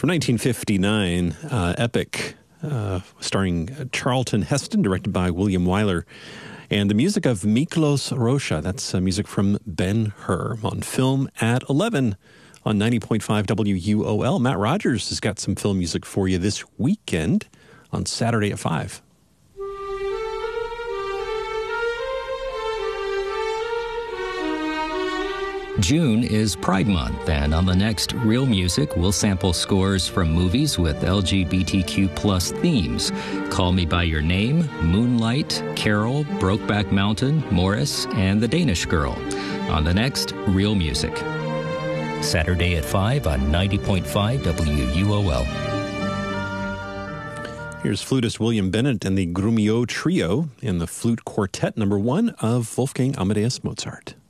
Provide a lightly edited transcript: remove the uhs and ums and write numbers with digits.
From 1959, epic, starring Charlton Heston, directed by William Wyler, and the music of Miklos Rocha. That's music from Ben-Hur on Film at 11 on 90.5 WUOL. Matt Rogers has got some film music for you this weekend on Saturday at 5. June is Pride Month, and on the next Real Music, we'll sample scores from movies with LGBTQ plus themes. Call Me By Your Name, Moonlight, Carol, Brokeback Mountain, Morris, and The Danish Girl. On the next Real Music. Saturday at 5 on 90.5 WUOL. Here's flutist William Bennett and the Grumio Trio in the Flute Quartet No. 1 of Wolfgang Amadeus Mozart.